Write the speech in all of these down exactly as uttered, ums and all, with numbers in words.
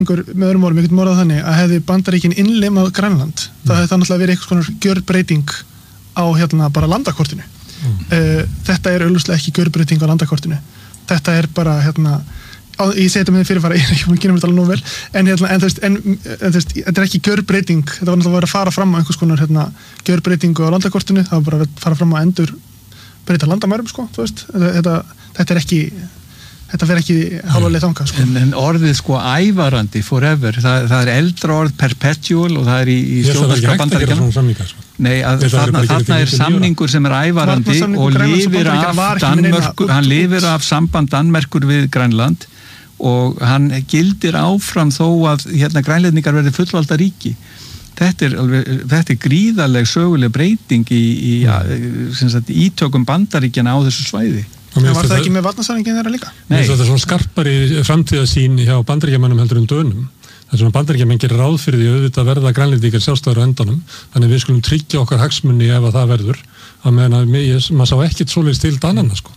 með öðrum orðum, ég get morðað þannig að hefði Bandaríkin innlimað Grænland mm. það hefði það náttúrulega verið eitthvað svona gjörbreyting á hérna bara landakortinu mm. uh, þetta er augljóslega ekki gjörbreyting á landakortinu þetta er bara hérna á, ég segi þetta með fyrirfara, ég er ekki búin að kynna mér þetta alveg nú vel en hérna, en þú veist, en, en, þú veist þetta er ekki gjörbreyting, þetta var náttúrulega að fara fram á einhvers konar hérna gjörbreytingu á landakortinu það var bara að fara fram á endur breyta landamærum sko, þú veist þetta, þetta, þetta er ekki Þetta fer ekki hálfarlega þangað, sko. En, en orðið, sko, ævarandi, forever, það, það er eldra orð perpetual og það er í, í stjórnarskrá Bandaríkjanna. Sko. Nei, að þarna, þarna er samningur sem er ævarandi og lifir af Danmörkur, hann lifir af samband Danmerkur við Grænland og hann gildir áfram þó að hérna grænlendingar verði fullvalda ríki. Þetta er, alveg, þetta er gríðarleg söguleg breyting í, í mm. sem sagt, ítökum Bandaríkjanna á þessu svæði. En var það ekki með vatnasamningin þeirra líka? Nei. Þetta er svona skarpari framtíðasýn hjá Bandaríkjamönnum heldur en Dönum. Það er svona Bandaríkjamenn gerir ráð fyrir því auðvitað verða Grænlendingar sjálfstæður á endanum. Þannig við skulum tryggja okkar hagsmuni ef að það verður. Að meðan að maður sá ekkert svoleiðis til Dananna, sko.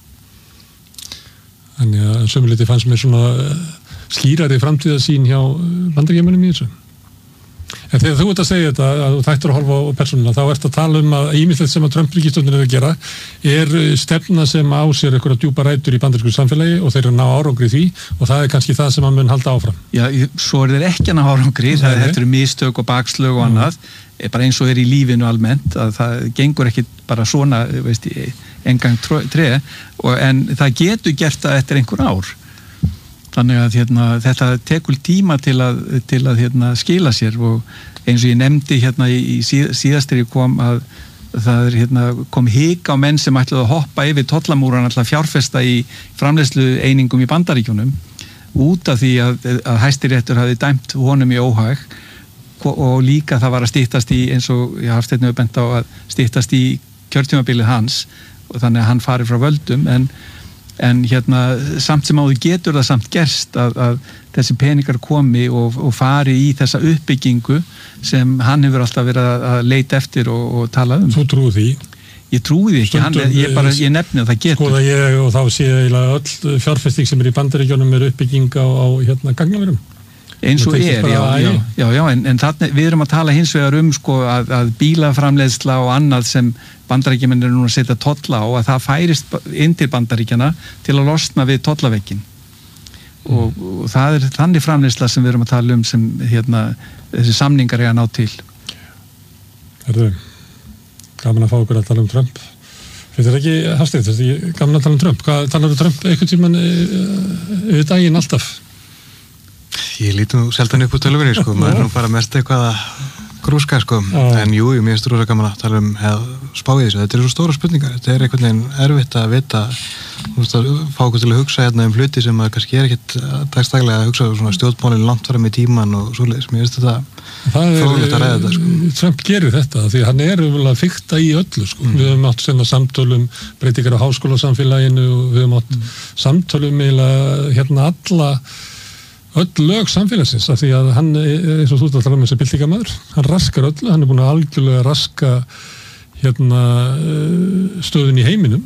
Þannig að sömuleyti fannst mér svona skýrari framtíðasýn hjá Bandaríkjamönnum í þessu. En þegar þú ert að segja þetta, að þú þættir að horfa á persónuna, þá ert að tala um að ýmislegt sem að Trump-ríkisstjórnin er að gera er stefna sem á sér einhverja djúpa rætur í bandarísku samfélagi og þeir eru að ná árangri því og það er kannski það sem að mun halda áfram. Já, svo er þeir ekki að ná árangri, það er eftir mistök og bakslög og annað, mm. bara eins og er í lífinu almennt, að það gengur ekki bara svona, veist, engang tre, og, en það getur gert það eftir einhver ár. Þannig að hérna, þetta tekur tíma til að, til að hérna, skila sér og eins og ég nefndi hérna í, í síð, síðastir ég kom að það er, hérna, kom hik á menn sem ætlaðu að hoppa yfir tollamúran alltaf fjárfesta í framleiðslu einingum í Bandaríkjunum út af því að, að Hæstiréttur hafi dæmt honum í óhag og líka það var að styttast í eins og ég hafði þetta bent á að styttast í kjörtímabilið hans og þannig að hann fari frá völdum en en hérna samt sem áður getur það samt gerst að, að þessi peningar komi og, og fari í þessa uppbyggingu sem hann hefur alltaf verið að, að leita eftir og, og tala um. Þú trúi því? Ég trúi því ekki, hann, ég, bara, ég nefni að það getur. Skoða ég og þá sé eiginlega öll fjárfesting sem er í Bandaríkjunum er uppbygging á, á hérna gagnaverum. Eins og er, já, já, já, já, en, en þarna, við erum að tala hins vegar um sko að, að bílaframleiðsla og annað sem Bandaríkjamenn eru núna að setja tolla á að það færist inn til Bandaríkjana til að losna við tollaveginn mm. og, og það er þannig framleiðsla sem við erum að tala um sem hérna, þessi samningar er að ná til. Herðu, gaman að fá okkur að tala um Trump. Þetta er ekki hafstætt, þetta er ekki gaman að tala um Trump. Hvað talar um Trump einhvern tímann yfir daginn alltaf? Ég líti nú sjaldan upp úr tölvunni, sko, maður er nú bara mest eitthvað að grúska, sko, ah. en jú, mér finnst rosa gaman að tala um spáið þessu, þetta er svo stóra spurningar, þetta er einhvern veginn erfitt að vita, þú veist að fá okkur til að hugsa hérna um hluti sem maður kannski er ekkit dagstaglega að hugsa svona stjórnmálinn langt fram í tíman og svoleiðis, mér finnst þetta fróðlegt að ræða þetta, sko. Trump gerir þetta, því hann er umvel að fikta í öllu, sko, mm. við höfum átt senda samtölum breytingar á háskólasamfélaginu og við höfum átt mm. samtölum eiginlega hérna alla öll lög samfélagsins af því að hann, eins og þú ert að tala um þessi byltingarmaður, hann raskar öllu, hann er búin að algjörlega raska hérna stöðun í heiminum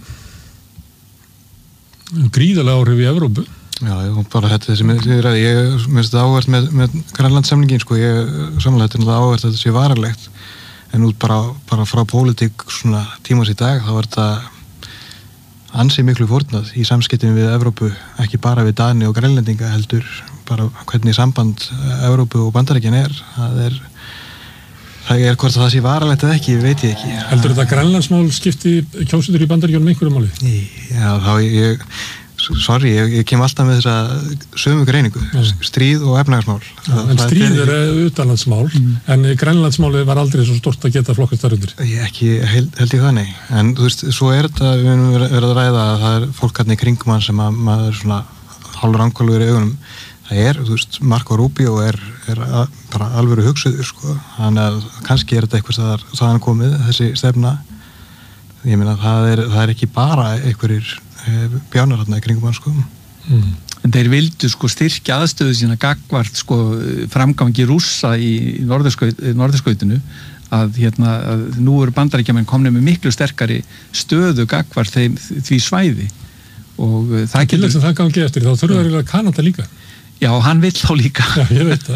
gríðarlega áhrif í Evrópu. Já, ég bara þetta þessi með, ég minnst þetta áhvert með, með Grænlandssamningin, sko, ég samanlega þetta er náttúrulega áhvert að þetta sé varalegt en út bara, bara frá pólitík svona tímans í dag, þá er þetta ansi miklu fórnað í samskiptum við Evrópu, ekki bara við Dani og Grænlendinga heldur bara hvernig samband Evrópu og Bandaríkjan er það er það er hvort það sé varalegt eða ekki, veit ég ekki. Heldur þetta Grænlandsmál skipti kjósendur í Bandaríkjunum einhverju máli? Já, þá ég sorry, ég, ég kem alltaf með þessa sömu greiningu, ja. Stríð og efnahagsmál. Ja, en stríð er utanlandsmál, mm. en Grænlandsmálið var aldrei svo stort að geta flokkast þar undir. Ég ekki held, held ég það, nei. En þú veist, svo er þetta, við erum verið að ræða að það er fólk hérna í kringum hann sem að maður er svona hálfur angólfur í augunum. Það er, þú veist, Marco Rubio er, er að, bara alvöru hugsuður, sko. Þannig að kannski er þetta eitthvað það, það komið, þessi stefna. Ég meina, það er, það er ekki bara einhverjir bjánar hérna í kringum hann, sko. Mm. En þeir vildu sko styrkja aðstöðu sína gagnvart sko framgangi Rússa í norðurskautinu að hérna að nú eru Bandaríkjamenn komnir með miklu sterkari stöðu gagnvart þeim því svæði og það getur... Það gangi eftir, þá þurfa þeir að Kanada líka. Já, hann vill þá líka. Já, ég veit það.